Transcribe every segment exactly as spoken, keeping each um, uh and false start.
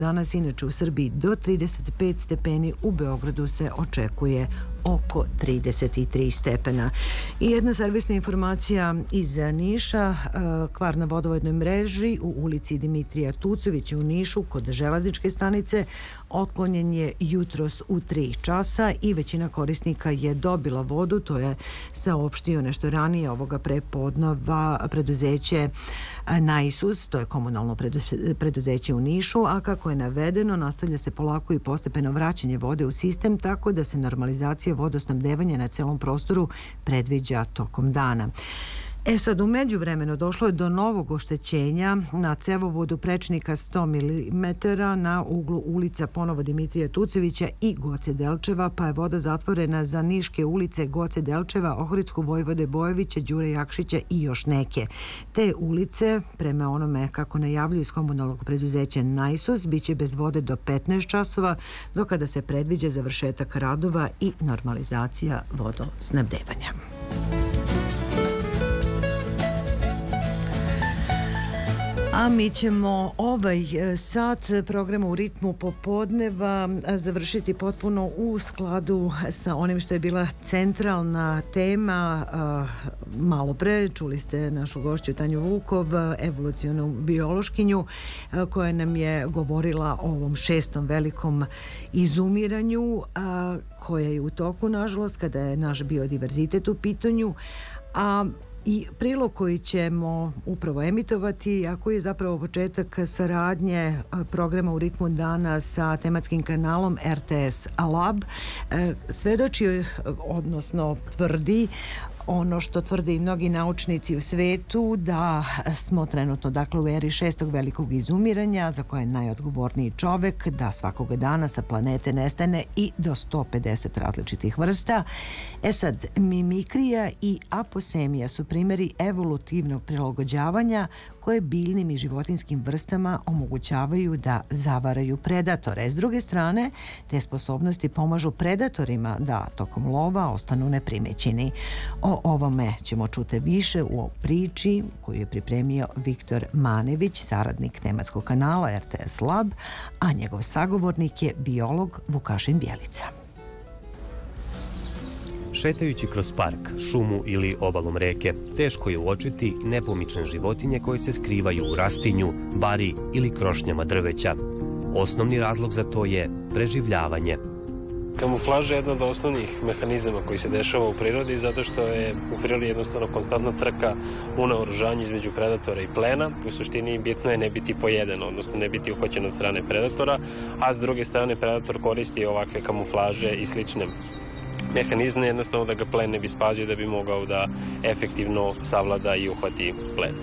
Danas inače u Srbiji do trideset pet stepeni, u Beogradu se očekuje oko trideset tri stepena. I jedna servisna informacija iz Niša, kvar na vodovodnoj mreži u ulici Dimitrija Tucovića u Nišu kod železničke stanice otklonjen je jutros u tri časa i većina korisnika je dobila vodu. To je saopštio nešto ranije ovoga prepodneva preduzeće Naisus, to je komunalno preduzeće u Nišu, a kako je navedeno, nastavlja se polako i postepeno vraćanje vode u sistem, tako da se normalizacija vodosnabdevanja na celom prostoru predviđa tokom dana. E sad, u međuvremenu došlo je do novog oštećenja na cevovodu prečnika sto milimetara na uglu ulica ponovo Dimitrija Tucovića i Goce Delčeva, pa je voda zatvorena za niške ulice Goce Delčeva, Ohridsku, Vojvode Bojovića, Đure Jakšića i još neke. Te ulice, prema onome kako najavljuju iz komunalnog preduzeća Naisus, biće bez vode do petnaest časova, do kada se predviđa završetak radova i normalizacija vodosnabdevanja. A mi ćemo ovaj sat programa U ritmu popodneva završiti potpuno u skladu sa onim što je bila centralna tema. Malo pre čuli ste našu gošću Tanju Vukov, evolucionu biološkinju, koja nam je govorila o ovom šestom velikom izumiranju, koja je u toku, nažalost, kada je naš biodiverzitet u pitanju. A i prilog koji ćemo upravo emitovati, a koji je zapravo početak saradnje programa U ritmu dana sa tematskim kanalom R T S Lab, svedoči, odnosno tvrdi ono što tvrde i mnogi naučnici u svetu, da smo trenutno dakle u eri šestog velikog izumiranja, za koje je najodgovorniji čovek, da svakoga dana sa planete nestane i do sto pedeset različitih vrsta. E sad, mimikrija i aposemija su primjeri evolutivnog prilagođavanja koje biljnim i životinskim vrstama omogućavaju da zavaraju predatore. S druge strane, te sposobnosti pomažu predatorima da tokom lova ostanu neprimećeni. O ovome ćemo čuti više u priči koju je pripremio Viktor Manević, saradnik tematskog kanala R T S Lab, a njegov sagovornik je biolog Vukašin Bjelica. Šetajući kroz park, šumu ili obalom reke, teško je uočiti nepomične životinje koje se skrivaju u rastinju, bari ili krošnjama drveća. Osnovni razlog za to je preživljavanje. Kamuflaža je jedna od osnovnih mehanizama koji se dešava u prirodi, zato što je u prirodi jednostavno konstantna trka u naoružanju između predatora i plena. U suštini bitno je ne biti pojeden, odnosno ne biti uhoćen od strane predatora, a s druge strane predator koristi ovakve kamuflaže i slične mehanizme, jednostavno da ga plen ne bi spazio, da bi mogao da efektivno savlada i uhvati plen.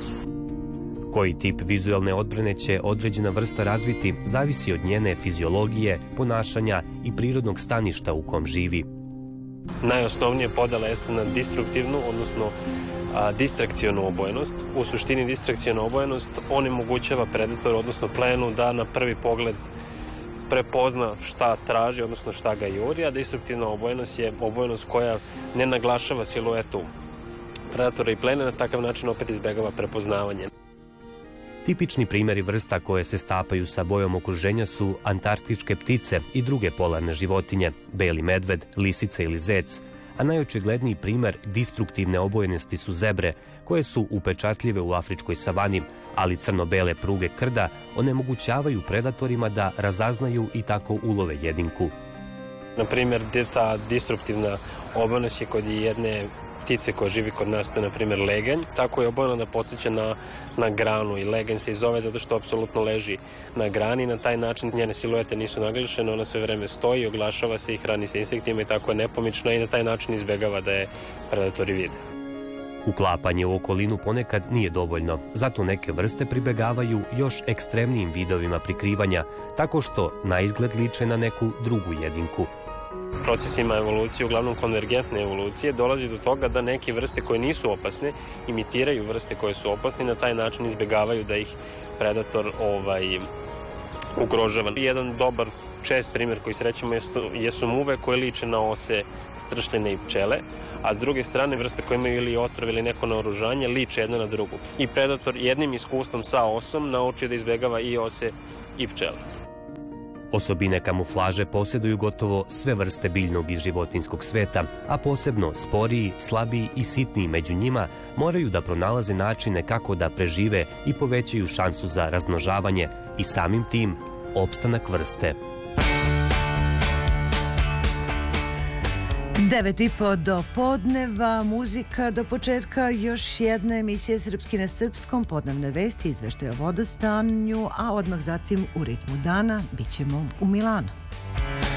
Koji tip vizualne odbrane će određena vrsta razviti zavisi od njene fiziologije, ponašanja i prirodnog staništa u kom živi. Najosnovnije podela jeste na destruktivnu, odnosno a, distrakcionu obojenost. U suštini distrakciona obojenost onemogućava predatoru, odnosno plenu, da na prvi pogled prepozna šta traži, odnosno šta ga juri, a destruktivna obojenost je obojenost koja ne naglašava siluetu predatora i plena, na takav način opet izbegava prepoznavanje. Tipični primjeri vrsta koje se stapaju sa bojom okruženja su antarktičke ptice i druge polarne životinje, beli medved, lisica ili zec, a najočigledniji primjer destruktivne obojenosti su zebre, koje su upečatljive u afričkoj savani, ali crno-bele pruge krda onemogućavaju predatorima da razaznaju i tako ulove jedinku. Na primjer, ta destruktivna obojenost je kod jedne ptice koja živi kod nas, to je na primjer legenj. Tako je obojeno da podsjeća na, na granu i legenj se i zove zato što apsolutno leži na grani. Na taj način njene siluete nisu naglašene, ona sve vreme stoji, oglašava se i hrani se insektima i tako je nepomična i na taj način izbegava da je predatori vide. Uklapanje u okolinu ponekad nije dovoljno, zato neke vrste pribegavaju još ekstremnijim vidovima prikrivanja, tako što na izgled liče na neku drugu jedinku. Procesima evolucije, uglavnom konvergentne evolucije, dolazi do toga da neke vrste koje nisu opasne imitiraju vrste koje su opasne i na taj način izbegavaju da ih predator ovaj, ugrožava. Jedan dobar čest primjer koji srećemo jesu muve koje liče na ose stršljene i pčele, a s druge strane vrste koje imaju ili otrov ili neko naoružanje liče jedna na drugu. I predator jednim iskustvom sa osom nauči da izbegava i ose i pčele. Osobine kamuflaže posjeduju gotovo sve vrste biljnog i životinskog sveta, a posebno sporiji, slabiji i sitniji među njima moraju da pronalaze načine kako da prežive i povećaju šansu za razmnožavanje i samim tim opstanak vrste. Devet i po do podneva, muzika do početka još jedna emisija Srpski na srpskom, podnevne vesti, izveštaje o vodostanju, a odmah zatim u ritmu dana bit ćemo u Milanu.